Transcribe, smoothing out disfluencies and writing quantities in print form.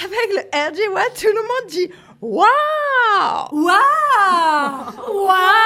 avec le RJ Watt, tout le monde dit « Wow! » Waouh! Waouh!